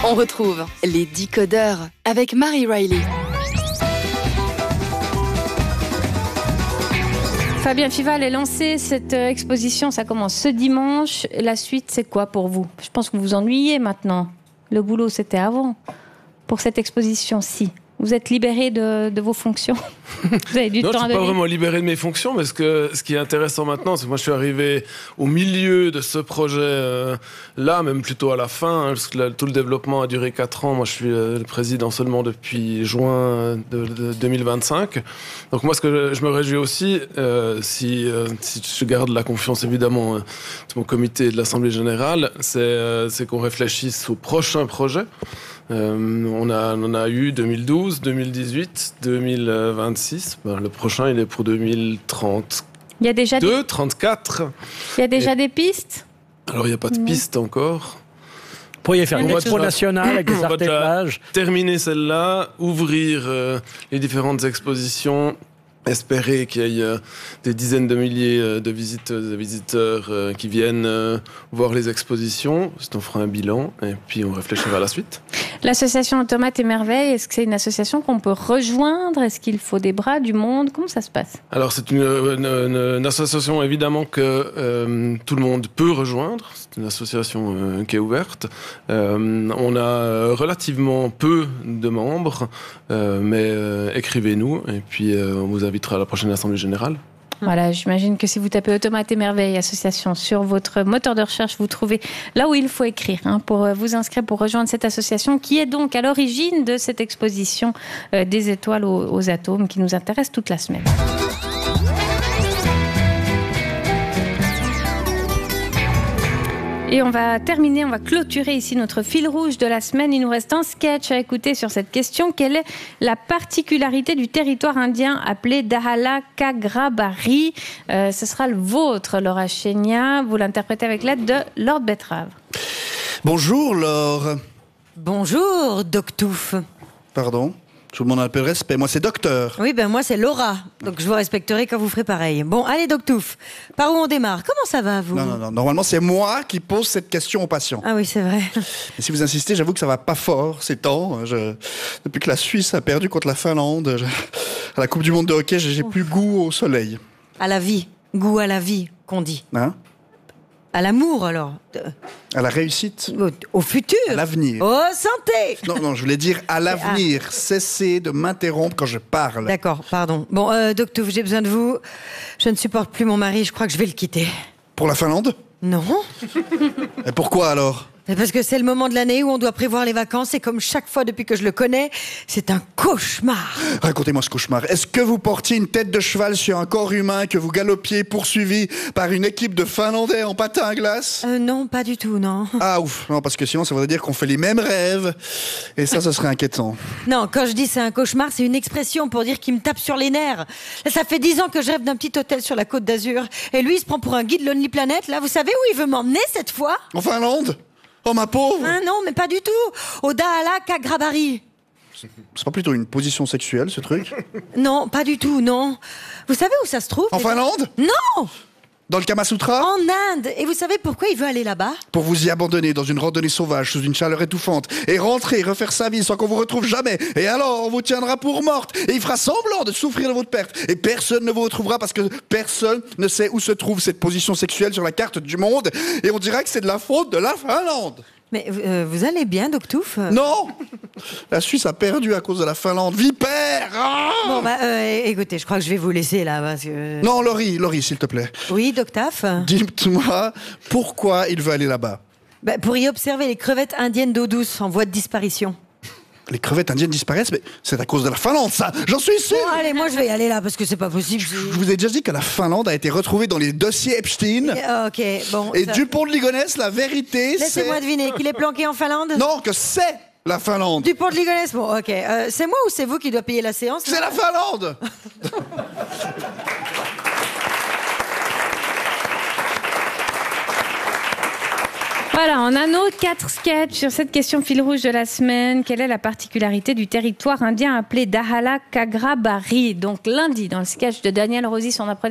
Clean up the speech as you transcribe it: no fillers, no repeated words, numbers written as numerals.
On retrouve les Décodeurs avec Marie Riley. Fabien Fival est lancé, cette exposition, ça commence ce dimanche. La suite, c'est quoi pour vous? Je pense que vous vous ennuyez maintenant. Le boulot, c'était avant. Pour cette exposition-ci, vous êtes libéré de vos fonctions? Vous avez du temps à donner? Non, je ne suis pas vraiment libéré de mes fonctions, mais ce qui est intéressant maintenant, c'est que moi je suis arrivé au milieu de ce projet-là, même plutôt à la fin, parce que tout le développement a duré 4 ans. Moi je suis le président seulement depuis juin de 2025. Donc moi, ce que je me réjouis aussi, si je garde la confiance évidemment de mon comité et de l'Assemblée Générale, c'est qu'on réfléchisse au prochain projet. On en a eu 2012, 2018, 2026. Le prochain, il est pour 2030. Il y a déjà 34. Il y a déjà des pistes? Alors, il n'y a pas de piste encore. Vous pourriez faire une expo nationale avec des arts et plages. Terminer celle-là, ouvrir les différentes expositions. Espérer qu'il y ait des dizaines de milliers de visiteuses et visiteurs qui viennent voir les expositions. On fera un bilan et puis on réfléchira à la suite. L'association Tomates et Merveilles, est-ce que c'est une association qu'on peut rejoindre? Est-ce qu'il faut des bras, du monde? Comment ça se passe? Alors, c'est une association évidemment que tout le monde peut rejoindre. C'est une association qui est ouverte. On a relativement peu de membres, mais écrivez-nous et puis on vous invitera à la prochaine Assemblée Générale. Voilà, j'imagine que si vous tapez Tomates et Merveilles association sur votre moteur de recherche, vous trouvez là où il faut écrire pour vous inscrire, pour rejoindre cette association qui est donc à l'origine de cette exposition des étoiles aux atomes qui nous intéresse toute la semaine. Et on va clôturer ici notre fil rouge de la semaine. Il nous reste un sketch à écouter sur cette question. Quelle est la particularité du territoire indien appelé Dahala Kagrabari? Ce sera le vôtre, Laura Chénia. Vous l'interprétez avec l'aide de Lord Betrave. Bonjour, Laure. Bonjour, Doctouf. Pardon? Tout le monde a un peu de respect. Moi, c'est docteur. Oui, moi, c'est Laura. Donc, je vous respecterai quand vous ferez pareil. Bon, allez, Doctouf. Par où on démarre? Comment ça va, vous? Non. Normalement, c'est moi qui pose cette question aux patients. Ah oui, c'est vrai. Mais si vous insistez, j'avoue que ça va pas fort ces temps. Depuis que la Suisse a perdu contre la Finlande, à la Coupe du Monde de hockey, j'ai plus goût au soleil. À la vie. Goût à la vie, qu'on dit. Hein? À l'amour, alors. À la réussite. Au futur. À l'avenir. Oh, santé. Non, je voulais dire à l'avenir. Cessez de m'interrompre quand je parle. D'accord, pardon. Bon, Docteur, j'ai besoin de vous. Je ne supporte plus mon mari, je crois que je vais le quitter. Pour la Finlande? Non. Et pourquoi alors? Parce que c'est le moment de l'année où on doit prévoir les vacances et comme chaque fois depuis que je le connais, c'est un cauchemar. Racontez-moi ce cauchemar. Est-ce que vous portiez une tête de cheval sur un corps humain, que vous galopiez poursuivi par une équipe de Finlandais en patin à glace? Non, pas du tout, non. Ah ouf, non, parce que sinon ça voudrait dire qu'on fait les mêmes rêves et ça serait inquiétant. Non, quand je dis c'est un cauchemar, c'est une expression pour dire qu'il me tape sur les nerfs. Ça fait 10 ans que je rêve d'un petit hôtel sur la Côte d'Azur et lui il se prend pour un guide Lonely Planet, là. Vous savez où il veut m'emmener cette fois? En Finlande? Oh, ma pauvre! Ah non, mais pas du tout. Au Dahala Kagrabari. C'est pas plutôt une position sexuelle, ce truc? Non, pas du tout, non. Vous savez où ça se trouve? En Finlande? Non! Dans le Kama Sutra? En Inde. Et vous savez pourquoi il veut aller là-bas? Pour vous y abandonner dans une randonnée sauvage sous une chaleur étouffante et rentrer, refaire sa vie sans qu'on vous retrouve jamais. Et alors, on vous tiendra pour morte et il fera semblant de souffrir de votre perte. Et personne ne vous retrouvera parce que personne ne sait où se trouve cette position sexuelle sur la carte du monde. Et on dira que c'est de la faute de la Finlande. Mais vous allez bien, Doctouf? Non! La Suisse a perdu à cause de la Finlande. Vipère! Ah! Bon, écoutez, je crois que je vais vous laisser là, parce que... Non, Laurie, s'il te plaît. Oui, Doctaf? Dites-moi, pourquoi il veut aller là-bas? Pour y observer les crevettes indiennes d'eau douce en voie de disparition. Les crevettes indiennes disparaissent, mais c'est à cause de la Finlande, ça! J'en suis sûr! Bon, allez, moi je vais y aller là, parce que c'est pas possible. Je vous ai déjà dit que la Finlande a été retrouvée dans les dossiers Epstein. Ok, bon... Et Dupont de Ligonnès, la vérité, c'est... Laissez-moi deviner, qu'il est planqué en Finlande? Non, que c'est la Finlande! Dupont de Ligonnès, bon, ok. C'est moi ou c'est vous qui doit payer la séance? C'est la Finlande! Voilà, on a nos 4 sketchs sur cette question fil rouge de la semaine. Quelle est la particularité du territoire indien appelé Dahala Kagrabari? Donc lundi, dans le sketch de Daniel Rosis, on apprenait